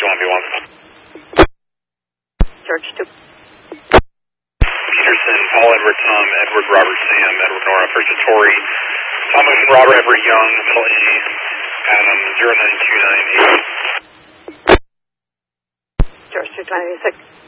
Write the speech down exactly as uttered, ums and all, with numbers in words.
one B one. George two. Peterson, Paul Edward Tom, Edward Robert Sam, Edward Nora, Versatory, Thomas Robert Edward Young, Middle A, Adam zero nine two nine eight. George two twenty-six.